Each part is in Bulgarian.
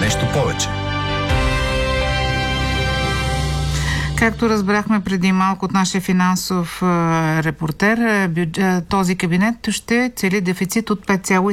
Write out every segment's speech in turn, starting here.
нещо повече. Както разбрахме преди малко от нашия финансов репортер, този кабинет ще цели дефицит от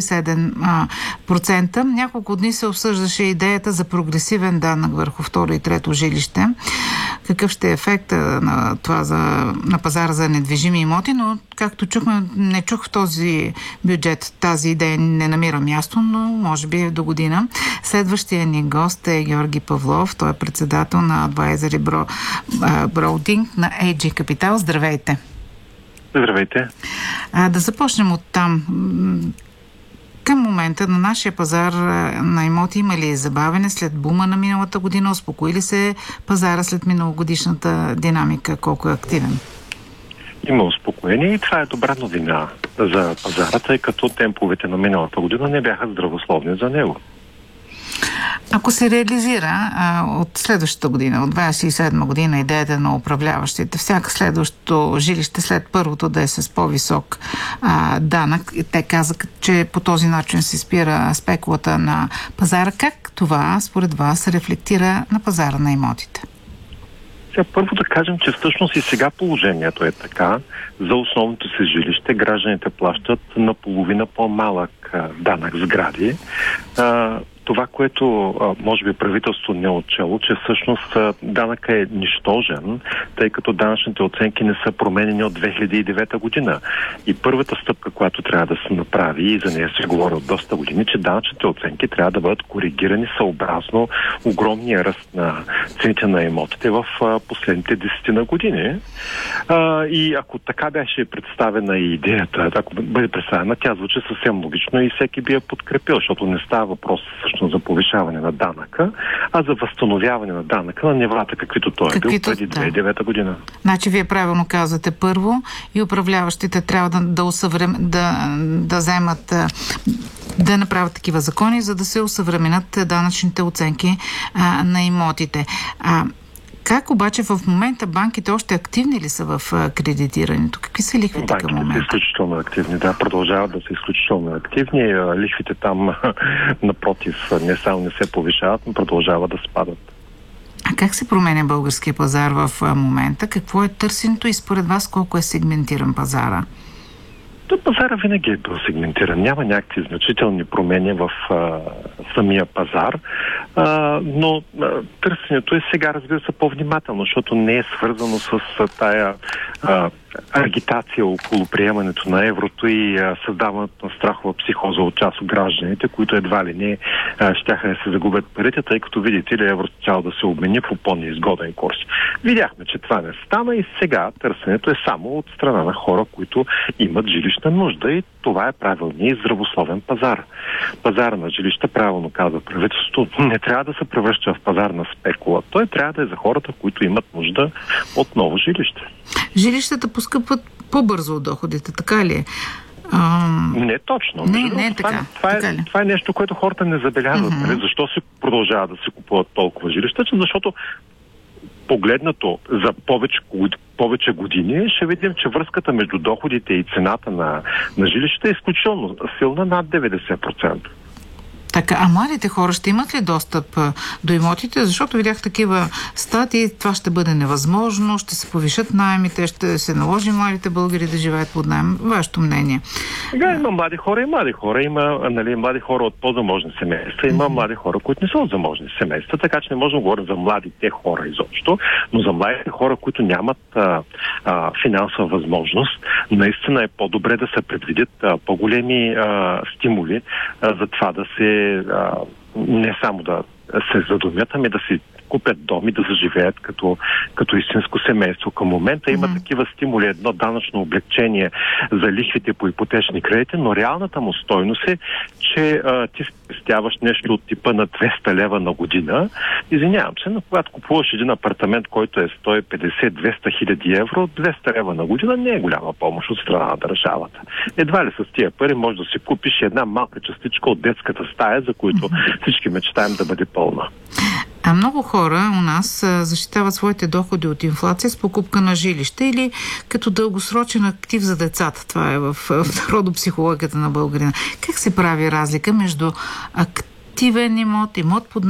5,7%. Няколко дни се обсъждаше идеята за прогресивен данък върху второ и трето жилище. Какъв ще е ефекта на това на пазара за недвижими имоти, но както чухме, не чух в този бюджет. Тази идея не намира място, но може би до година. Следващия ни гост е Георги Павлов. Той е председател на Advisory Broading на AG Capital. Здравейте! Здравейте! Да започнем от там. Към момента на нашия пазар на имоти има ли забавене след бума на миналата година? Успокои ли се пазара след миналогодишната динамика? Колко е активен? Има успокоение и това е добра новина за пазара, тъй като темповете на миналата година не бяха здравословни за него. Ако се реализира от следващата година, от 27 година, идеята на управляващите, всяко следващо жилище след първото да е с по-висок данък, те казаха, че по този начин се спира спекулата на пазара. Как това, според вас, рефлектира на пазара на имотите? Първо да кажем, че всъщност и сега положението е така. За основното си жилище гражданите плащат наполовина по-малък данък сгради. Това, което може би правителството не е отчело, че всъщност данъкът е нищожен, тъй като данъчните оценки не са променени от 2009 година. И първата стъпка, която трябва да се направи, и за нея се говори от доста години, че данъчните оценки трябва да бъдат коригирани съобразно огромния ръст на цените на имотите в последните 10 години. И ако така беше представена и идеята, ако бъде представена, тя звучи съвсем логично и всеки би я подкрепил, защото не става въпрос за повишаване на данъка, а за възстановяване на данъка на нивата, каквито той е бил преди 2009 година. Значи вие правилно казвате първо и управляващите трябва да вземат, да направят такива закони, за да се усъвременят данъчните оценки на имотите. Как обаче в момента банките още активни ли са в кредитирането? Какви са лихвите към момента? Банките са изключително активни, да, продължават да са изключително активни. Лихвите там, напротив, не само не се повишават, но продължават да спадат. А как се променя българския пазар в момента? Какво е търсенето и според вас колко е сегментиран пазара? Пазара винаги е бил сегментиран. Няма някакви значителни промени в самия пазар, но търсенето е сега, разбира се, по-внимателно, защото не е свързано с тая агитация около приемането на еврото и създаването на страхова психоза от част от гражданите, които едва ли не щяха да се загубят парите, тъй като, видите ли, еврото цяло да се обмени в по-неизгоден курс. Видяхме, че това не стана и сега търсенето е само от страна на хора, които имат жилищна нужда и това е правилният и здравословен пазар. Пазара на жилища, правилно казва правителството, не трябва да се превръща в пазар на спекула. Той трябва да е за хората, които имат нужда от ново жилище. Жилищата поскъпват по-бързо от доходите, така ли е? Не точно. Не е така. Това е нещо, което хората не забелязват. Защо се продължава да се купуват толкова жилища? Защото погледнато за повече години, ще видим, че връзката между доходите и цената на жилищата е изключително силна, над 90%. Така, а младите хора ще имат ли достъп до имотите? Защото видях такива статии, това ще бъде невъзможно, ще се повишат наемите, ще се наложи младите българи да живеят под наем. Вашето мнение? Да, има млади хора и млади хора. Има млади хора от по-заможни семейства, има млади хора, които не са от заможни семейства, така че не можем да говорим за младите хора изобщо, но за младите хора, които нямат финансова възможност, наистина е по-добре да се предвидят по-големи стимули за това да се не само да се задумят, ами да си купят дом и да заживеят като истинско семейство. Към момента има такива стимули, едно данъчно облегчение за лихвите по ипотечни кредити, но реалната му стойност е, че ти спестяваш нещо от типа на 200 лева на година. Извинявам се, но когато купуваш един апартамент, който е 150-200 хиляди евро, 200 лева на година не е голяма помощ от страна на държавата. Едва ли с тия пари можеш да си купиш една малка частичка от детската стая, за които всички мечтаем да бъде пълна. А много хора у нас защитават своите доходи от инфлация с покупка на жилище или като дългосрочен актив за децата. Това е в родопсихологията на българина. Как се прави разлика между активен имот под